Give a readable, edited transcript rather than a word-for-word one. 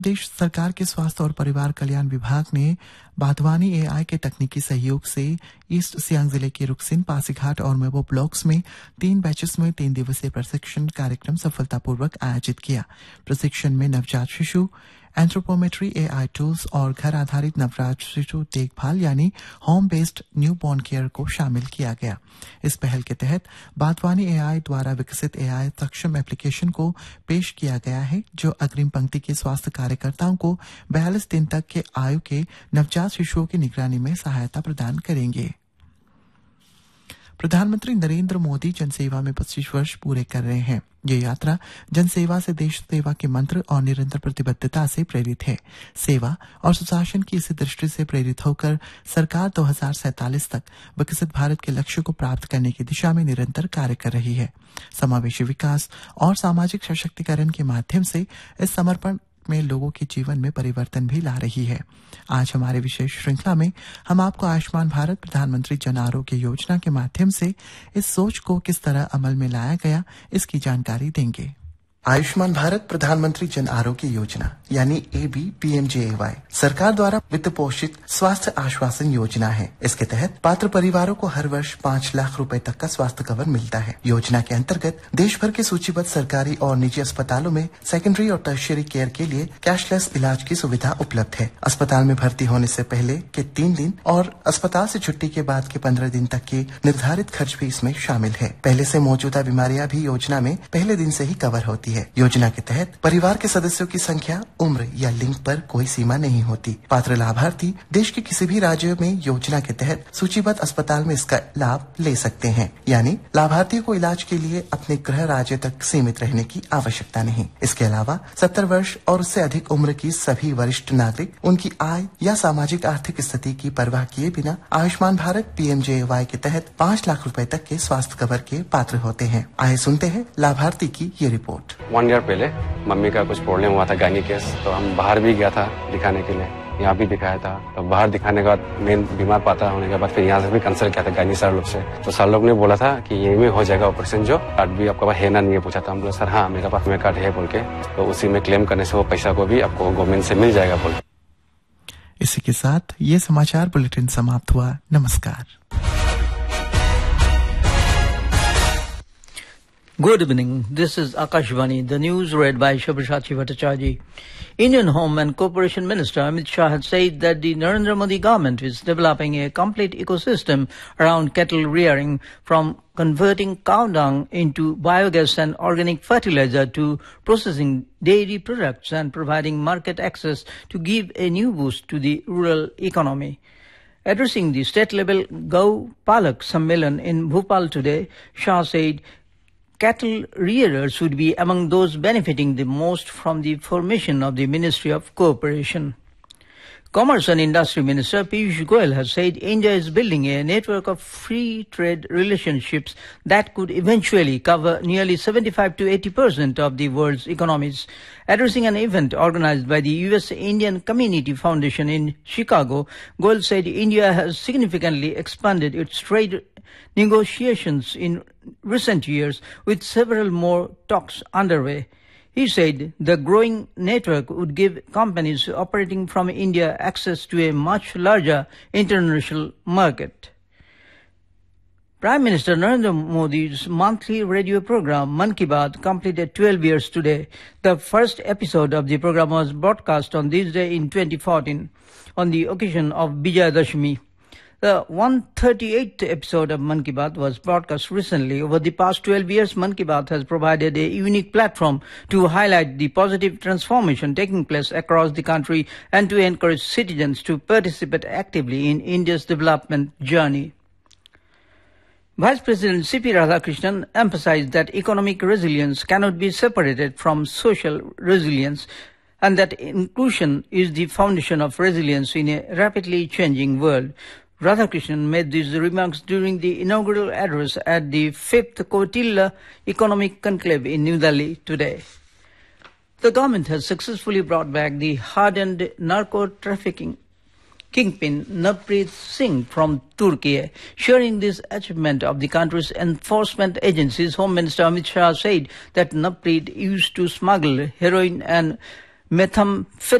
देश सरकार के स्वास्थ्य और परिवार कल्याण विभाग ने बाधवानी एआई के तकनीकी सहयोग से ईस्ट सियांग जिले के रुकसिन, पासीघाट और मेबो ब्लॉक्स में 3 बैचेस में 3 दिवसीय प्रशिक्षण कार्यक्रम सफलतापूर्वक आयोजित किया। प्रशिक्षण में नवजात शिशु एंथ्रोपोमेट्री एआई टूल्स और घर आधारित नवजात शिशु देखभाल यानी होम बेस्ड न्यूबॉर्न केयर को शामिल किया गया। इस पहल के तहत बाधवानी एआई द्वारा विकसित एआई सक्षम एप्लीकेशन को पेश किया गया है, जो अग्रिम पंक्ति के स्वास्थ्य कार्यकर्ताओं को 42 दिन तक के आयु के नवजात शिशुओं की निगरानी में सहायता प्रदान करेंगे। प्रधानमंत्री नरेंद्र मोदी जनसेवा में 25 वर्ष पूरे कर रहे हैं। ये यात्रा जनसेवा से देश सेवा के मंत्र और निरंतर प्रतिबद्धता से प्रेरित है। सेवा और सुशासन की इसी दृष्टि से प्रेरित होकर सरकार 2047 तक विकसित भारत के लक्ष्य को प्राप्त करने की दिशा में निरंतर कार्य कर रही है। समावेशी विकास और सामाजिक सशक्तिकरण के माध्यम से इस समर्पण में लोगों के जीवन में परिवर्तन भी ला रही है। आज हमारे विशेष श्रृंखला में हम आपको आयुष्मान भारत प्रधानमंत्री जन आरोग्य योजना के माध्यम से इस सोच को किस तरह अमल में लाया गया, इसकी जानकारी देंगे। आयुष्मान भारत प्रधानमंत्री जन आरोग्य योजना यानी ABPMJAY सरकार द्वारा वित्त पोषित स्वास्थ्य आश्वासन योजना है। इसके तहत पात्र परिवारों को हर वर्ष 5 लाख रुपए तक का स्वास्थ्य कवर मिलता है। योजना के अंतर्गत देश भर के सूचीबद्ध सरकारी और निजी अस्पतालों में सेकेंडरी और टर्शियरी केयर के लिए कैशलेस इलाज की सुविधा उपलब्ध है। अस्पताल में भर्ती होने से पहले के 3 दिन और अस्पताल से छुट्टी के बाद के 15 दिन तक के निर्धारित खर्च भी इसमें शामिल है। पहले से मौजूदा बीमारियां भी योजना में पहले दिन से ही कवर होती है। योजना के तहत परिवार के सदस्यों की संख्या, उम्र या लिंग पर कोई सीमा नहीं होती। पात्र लाभार्थी देश के किसी भी राज्य में योजना के तहत सूचीबद्ध अस्पताल में इसका लाभ ले सकते हैं, यानी लाभार्थियों को इलाज के लिए अपने गृह राज्य तक सीमित रहने की आवश्यकता नहीं। इसके अलावा 70 वर्ष और उससे अधिक उम्र की सभी वरिष्ठ नागरिक उनकी आय या सामाजिक आर्थिक स्थिति की परवाह किए बिना आयुष्मान भारत PMJAY के तहत 5 लाख रुपए तक के स्वास्थ्य कवर के पात्र होते हैं। आइए सुनते हैं लाभार्थी की ये रिपोर्ट। 1 ईयर पहले मम्मी का कुछ प्रॉब्लम हुआ था, गायनी केस, तो हम बाहर भी गया था दिखाने के लिए, यहाँ भी दिखाया था। तो बाहर दिखाने के बाद मेन बीमार पाता होने के बाद फिर यहाँ से भी कंसल्ट किया था गायनी सर लोग से। तो सर लोग ने बोला था कि यही में हो जाएगा ऑपरेशन, जो कार्ड भी आपके पास है ना नहीं है पूछा था। हम बोला सर हाँ मेरे पास में कार्ड है बोल के, तो उसी में क्लेम करने से वो पैसा को भी आपको गवर्नमेंट से मिल जाएगा बोल। इसी के साथ ये समाचार बुलेटिन समाप्त हुआ। नमस्कार। Good evening. This is Akashvani. The news read by Shubhashachi Bhattacharya. Indian Home and Corporation Minister Amit Shah has said that the Narendra Modi government is developing a complete ecosystem around cattle rearing, from converting cow dung into biogas and organic fertilizer to processing dairy products and providing market access to give a new boost to the rural economy. Addressing the state-level Gau Palak Sammelan in Bhopal today, Shah said cattle rearers would be among those benefiting the most from the formation of the Ministry of Cooperation. Commerce and Industry Minister Piyush Goyal has said India is building a network of free trade relationships that could eventually cover nearly 75 to 80% of the world's economies. Addressing an event organized by the US Indian Community Foundation in Chicago, Goyal said India has significantly expanded its trade negotiations in recent years, with several more talks underway. He said the growing network would give companies operating from India access to a much larger international market. Prime Minister Narendra Modi's monthly radio program, Mann Ki Baat, completed 12 years today. The first episode of the program was broadcast on this day in 2014, on the occasion of Vijay Dashami. The 138th episode of Mann Ki Baat was broadcast recently. Over the past 12 years, Mann Ki Baat has provided a unique platform to highlight the positive transformation taking place across the country and to encourage citizens to participate actively in India's development journey. Vice President C.P. Radhakrishnan emphasized that economic resilience cannot be separated from social resilience, and that inclusion is the foundation of resilience in a rapidly changing world. Radhakrishnan made these remarks during the inaugural address at the 5th Kautilya Economic Conclave in New Delhi today. The government has successfully brought back the hardened narco-trafficking kingpin Navpreet Singh from Turkey. Sharing this achievement of the country's enforcement agencies, Home Minister Amit Shah said that Navpreet used to smuggle heroin and methamphetamine